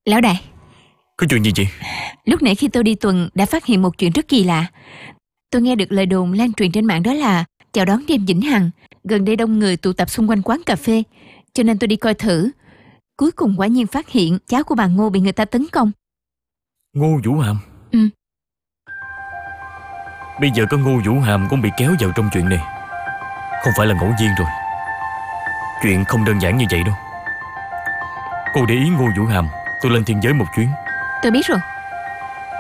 Lão đại, Có chuyện gì chị? lúc nãy khi tôi đi tuần đã phát hiện một chuyện rất kỳ lạ. Tôi nghe được lời đồn lan truyền trên mạng đó là chào đón đêm vĩnh hằng. Gần đây đông người tụ tập xung quanh quán cà phê, cho nên tôi đi coi thử. Cuối cùng quả nhiên phát hiện cháu của bà Ngô bị người ta tấn công. Ngô Vũ Hàm? Ừ. Bây giờ có Ngô Vũ Hàm cũng bị kéo vào trong chuyện này, không phải là ngẫu nhiên rồi. Chuyện không đơn giản như vậy đâu. Cô để ý Ngô Vũ Hàm, tôi lên thiên giới một chuyến. Tôi biết rồi.